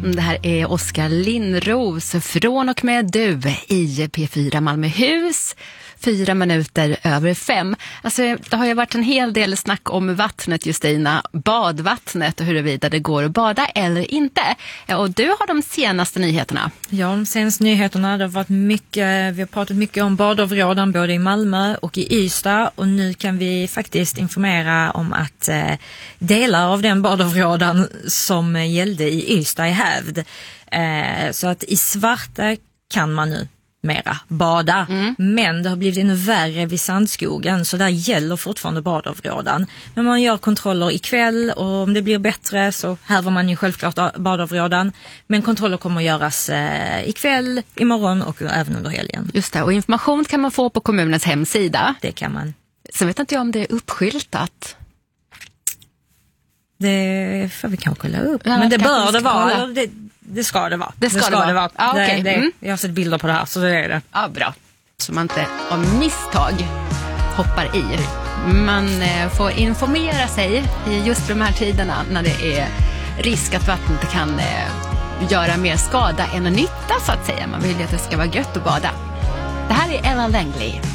Det här är Oskar Lindros från och med du i P4 Malmöhus. 4 minuter över 5. Alltså, det har ju varit en hel del snack om vattnet, Justina. Badvattnet och huruvida det går att bada eller inte. Och du har de senaste nyheterna. Ja, de senaste nyheterna. Det har varit mycket, vi har pratat mycket om badavrådan både i Malmö och i Ystad. Och nu kan vi faktiskt informera om att delar av den badavrådan som gällde i Ystad är hävd. Så att i Svarta kan man nu mera bada. Men det har blivit ännu värre vid Sandskogen, så där gäller fortfarande badavrådan. Men man gör kontroller ikväll och om det blir bättre så häver man ju självklart badavrådan. Men kontroller kommer att göras ikväll, imorgon och även under helgen. Just det, och information kan man få på kommunens hemsida. Det kan man. Så vet inte jag om det är uppskyltat. Det får vi kanske kolla upp. Ja, men det bör det vara. Det ska det vara. Det ska det vara. Ah, okay. Jag har sett bilder på det här, så det är det. Ja, bra. Så man inte av misstag hoppar i. Man får informera sig i just de här tiderna när det är risk att vattnet kan göra mer skada än nytta, så att säga. Man vill ju att det ska vara gött att bada. Det här är Ella Langley.